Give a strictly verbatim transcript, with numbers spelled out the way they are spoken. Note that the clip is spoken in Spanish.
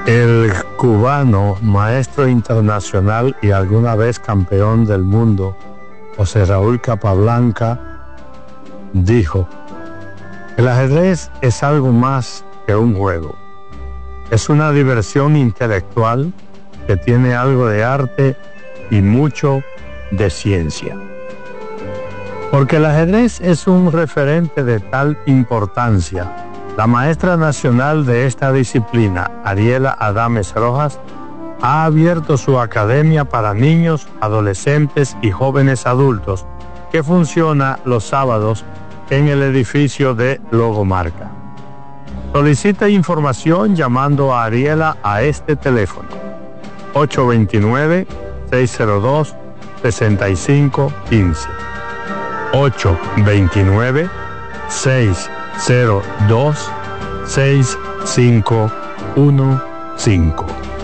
El cubano, maestro internacional y alguna vez campeón del mundo, José Raúl Capablanca, dijo: el ajedrez es algo más que un juego. Es una diversión intelectual que tiene algo de arte y mucho de ciencia. Porque el ajedrez es un referente de tal importancia, la maestra nacional de esta disciplina, Ariela Adames Rojas, ha abierto su academia para niños, adolescentes y jóvenes adultos, que funciona los sábados en el edificio de Logomarca. Solicita información llamando a Ariela a este teléfono: ocho dos nueve, seis cero dos, seis cinco uno cinco. ocho dos nueve, seis cero dos, seis cinco uno cinco.